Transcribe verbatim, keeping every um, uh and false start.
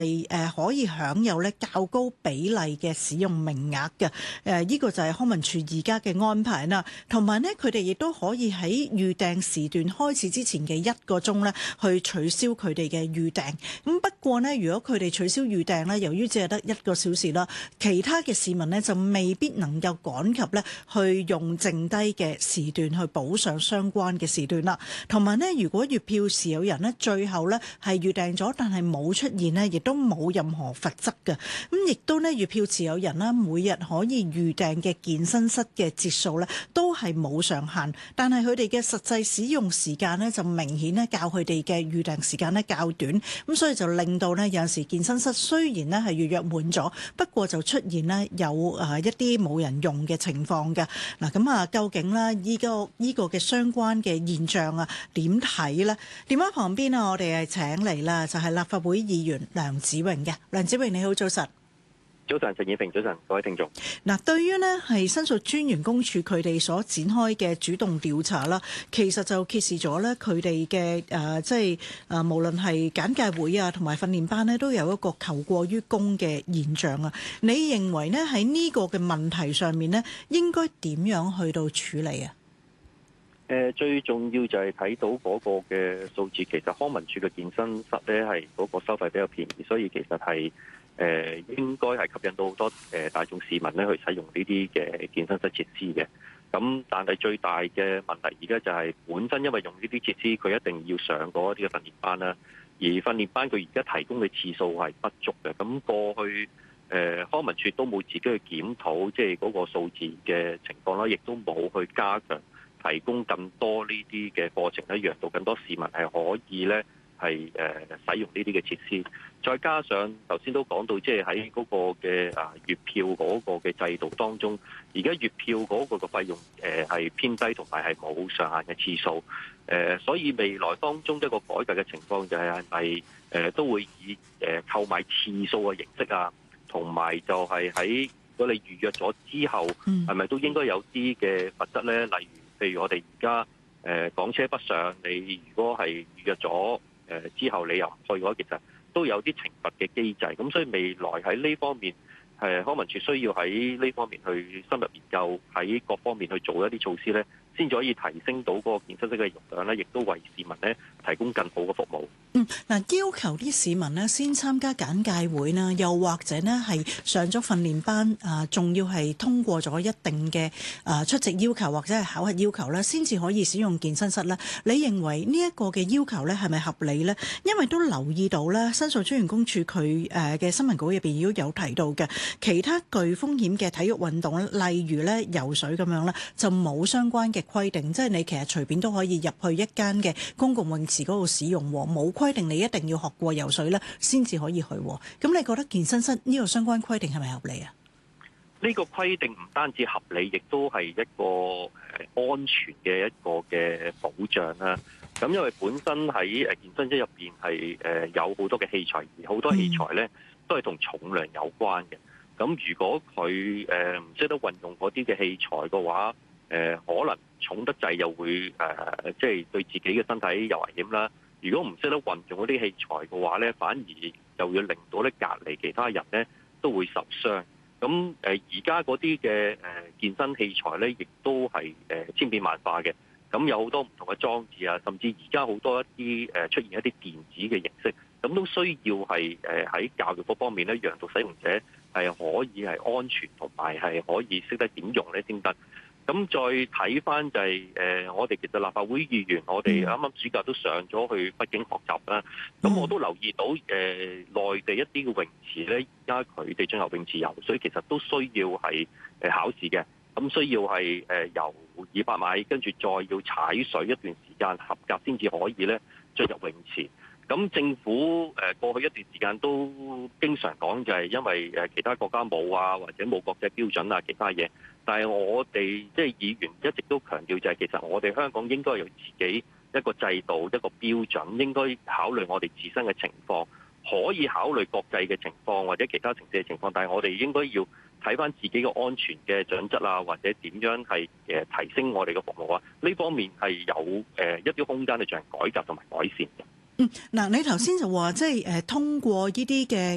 係誒可以享有咧較高比例嘅使用名額嘅，誒呢個就係康文署而家嘅安排啦。同埋呢，佢哋亦都可以喺預訂時段開始之前嘅一個鐘咧，去取消佢哋嘅預訂。咁不過呢，如果佢哋取消預訂呢，由於只係得一個小時啦，其他嘅市民呢就未必能夠趕及咧去用剩低嘅時段去補上相關嘅時段啦。同埋呢，如果月票持有人呢最後呢係預訂咗，但係冇出現呢，亦都都冇任何罰則嘅，咁亦都咧月票持有人啦，每日可以預訂嘅健身室嘅節數咧，都係冇上限，但係佢哋嘅實際使用時間咧，就明顯咧較佢哋嘅預訂時間咧較短，咁所以就令到咧有陣時健身室雖然咧係預約滿咗，不過就出現咧有誒一啲冇人用嘅情況嘅。嗱，咁啊，究竟咧依個依個嘅相關嘅現象啊點睇咧？電話旁邊啊，我哋係請嚟啦，就係立法會議員梁子穎嘅。梁子穎你好，早晨。 早晨，陳燕萍，早晨，各位聽眾。 嗱，對於呢係申訴專員公署佢哋所展開嘅主動調查啦，其實就揭示咗咧佢哋嘅誒，即係誒，無論係簡介會啊，同埋訓練班呢，都有一個求過於供嘅現象啊。你認為呢喺呢個嘅問題上面呢，應該點樣去到處理啊？ 誒，最重要就係睇到嗰個嘅數字，其實康文署嘅健身室咧係嗰個收費比較便宜，所以其實係誒、呃、應該係吸引到好多誒大眾市民咧去使用呢啲嘅健身室設施嘅。咁但係最大嘅問題而家就係本身因為用呢啲設施，佢一定要上嗰啲嘅訓練班啦，而訓練班佢而家提供嘅次數係不足嘅。咁過去誒、呃、康文署都冇自己去檢討，即係嗰個數字嘅情況啦，亦都冇去加強提供更多呢啲嘅課程咧，讓到更多市民係可以咧係誒使用呢啲嘅設施。再加上頭先都講到，即係喺嗰個嘅啊月票嗰個嘅制度當中，而家月票嗰個嘅費用誒係偏低，同埋係冇上限嘅次數。誒，所以未來當中一個改革嘅情況就係係咪誒都會以誒購買次數嘅形式啊，同埋就係喺如果你預約咗之後，係咪都應該有啲嘅罰則咧？例如譬如我哋而家誒港車北上，你如果係預約咗誒之後你又唔去嘅話，其實都有啲懲罰嘅機制。咁所以未來喺呢方面，誒康文署需要喺呢方面去深入研究，喺各方面去做一啲措施咧，先至可以提升到嗰個健身室嘅容量咧，亦都為市民咧提供更好嘅服務。 嗯，嗱，要求啲市民呢先參加簡介會啦，又或者呢係上咗訓練班啊，仲要係通過咗一定嘅啊出席要求或者係考核要求咧，先至可以使用健身室咧。你認為呢一個嘅要求咧係咪合理呢？因為都留意到咧，申訴專員公署佢誒嘅新聞稿入邊亦都有提到嘅，其他具風險嘅體育運動咧，例如咧游水咁樣咧，就冇相關嘅規定，即係你其實隨便都可以入去一間嘅公共泳池嗰度使用，冇規定你一定要學過游水咧，先至可以去。咁你覺得健身室呢個相關規定係咪合理啊？ 呢個規定唔單止合理，亦都係一個誒安全嘅一個嘅保障啦。咁因為本身喺誒健身室入邊係誒有好多嘅器材，而好多器材咧都係同重量有關嘅。咁如果佢誒唔識得運用嗰啲嘅器材嘅話，誒可能重得滯又會誒即係對自己嘅身體有危險啦。如果唔識得運用嗰啲器材嘅話咧，反而又要令到咧隔離其他人咧都會受傷。咁誒而家嗰啲嘅誒健身器材咧，亦都係誒千變萬化嘅。咁有好多唔同嘅裝置啊，甚至而家好多一啲誒出現一啲電子嘅形式，咁都需要係誒喺教育嗰方面咧，讓到使用者係可以係安全同埋係可以識得點用咧先得。咁再睇翻就係誒，我哋其實立法會議員，我哋啱啱暑假都上咗去北京學習啦。咁我都留意到誒，內地一啲嘅泳池咧，而家佢哋進入泳池游水，其實都需要係誒考試嘅。咁需要係誒游二百米，跟住再要踩水一段時間合格先至可以咧進入泳池。咁政府誒過去一段時間都經常講，就係因為誒其他國家冇啊，或者冇國際標準啊，其他嘢。但係我哋即係議員一直都強調，就係其實我哋香港應該有自己一個制度、一個標準，應該考慮我哋自身嘅情況，可以考慮國際嘅情況或者其他城市嘅情況，但係我哋應該要睇翻自己嘅安全嘅準則啊，或者點樣係誒提升我哋嘅服務啊，呢方面係有誒一啲空間去進行改革同埋改善嘅。 嗯，嗱，你頭先就話即係誒通過呢啲嘅